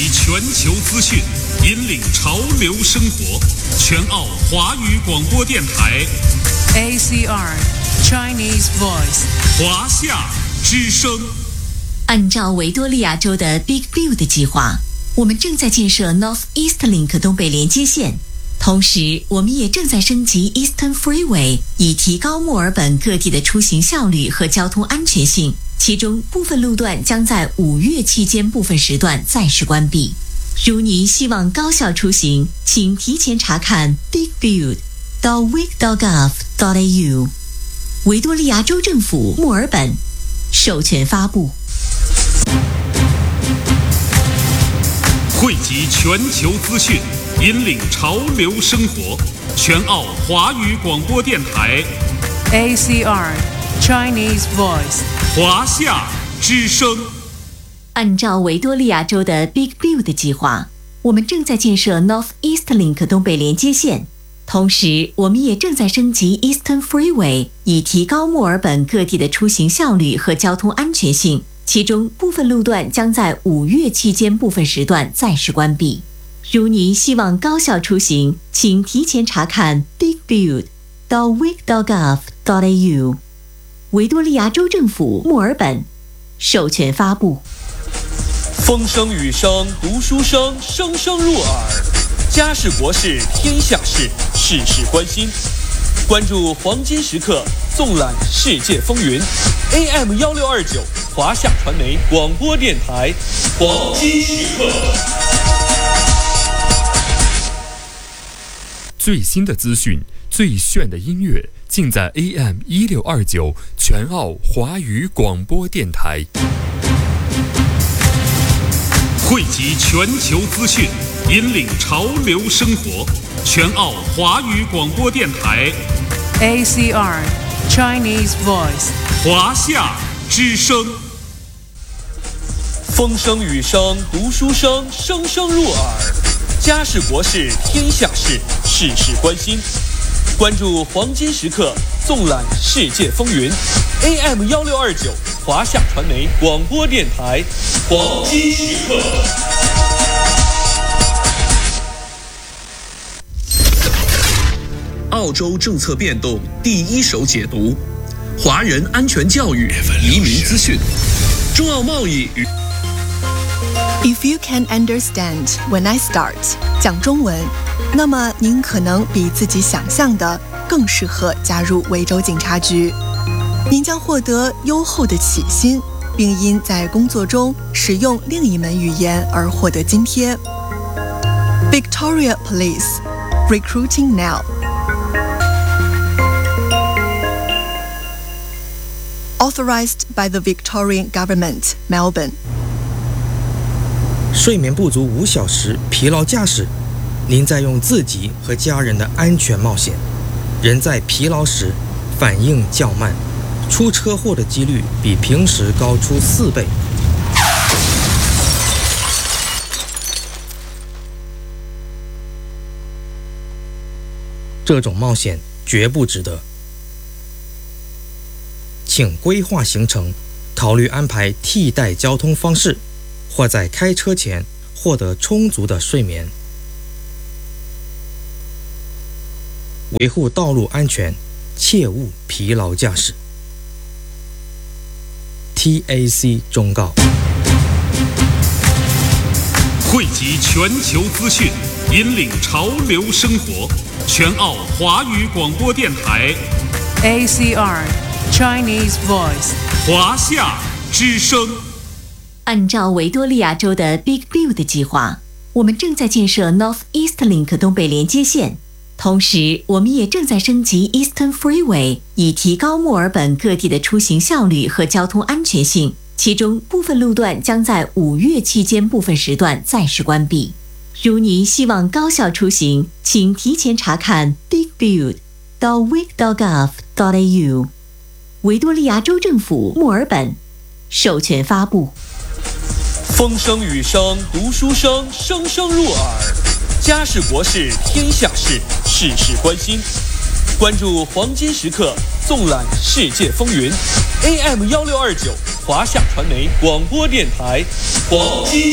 集全球资讯，引领潮流生活。全澳华语广播电台 ACR Chinese Voice 华夏之声。 按照维多利亚州的 Big Build 计划，我们正在建设 North East Link 东北连接线，同时我们也正在升级 Eastern Freeway， 以提高墨尔本各地的出行效率和交通安全性。其中部分路段将在5月期间部分时段暂时关闭。如您希望高效出行，请提前查看 bigbuild.vic.gov.au。 维多利亚州政府墨尔本授权发布。 汇集全球资讯，引领潮流生活。全澳华语广播电台 ACR Chinese Voice 华夏之声。 按照维多利亚州的 Big Build 计划，我们正在建设 North East Link 东北连接线，同时我们也正在升级 Eastern Freeway， 以提高墨尔本各地的出行效率和交通安全性。其中部分路段将在5月期间部分时段暂时关闭。如您希望高效出行，请提前查看 bigbuild.vic.gov.au。 维多利亚州政府墨尔本授权发布。 风声雨声读书声，声声入耳。家事国事天下事，事事关心。关注黄金时刻，纵览世界风云。AM1629华夏传媒广播电台，黄金时刻。 最新的资讯，最炫的音乐，尽在 AM1629全澳华语广播电台。 汇集全球资讯，引领潮流生活。全澳华语广播电台 ACR Chinese Voice 华夏之声。 风声雨声读书声，声声入耳。家事国事天下事，事事关心。关注黄金时刻，纵览世界风云。AM1629华夏传媒广播电台，黄金时刻。 澳洲政策变动第一手解读，华人安全教育、移民资讯，中澳贸易与。 If you can understand when I start 讲中文，那么您可能比自己想象的更适合加入维州警察局。您将获得优厚的起薪，并因在工作中使用另一门语言而获得津贴。Victoria Police Recruiting Now。 Authorized by the Victorian Government, Melbourne。 睡眠不足5小时，疲劳驾驶，您在用自己和家人的安全冒险。人在疲劳时反应较慢，出车祸的几率比平时高出4倍。这种冒险绝不值得。请规划行程，考虑安排替代交通方式，或在开车前获得充足的睡眠。维护道路安全，切勿疲劳驾驶。TAC 忠告。 汇集全球资讯，引领潮流生活。全澳华语广播电台 ACR Chinese Voice 华夏之声。 按照维多利亚州的 Big Build 计划，我们正在建设 North East Link 东北连接线，同时我们也正在升级 Eastern Freeway， 以提高墨尔本各地的出行效率和交通安全性。其中部分路段将在5月期间部分时段暂时关闭。如您希望高效出行，请提前查看 bigbuild.vic.gov.au。 维多利亚州政府墨尔本授权发布。 风声雨声读书声，声声入耳。家事国事天下事，事事关心。关注黄金时刻，纵览世界风云。AM1629华夏传媒广播电台，黄金